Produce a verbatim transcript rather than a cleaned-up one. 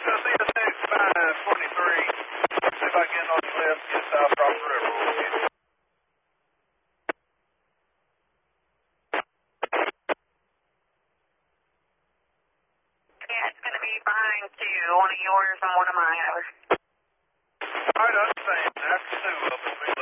uh, C S six five twenty-three. See if I can get on the left, get South Rock River. Yeah, it's going to be behind two, one of yours and one of mine. All right, I understand. After two of them.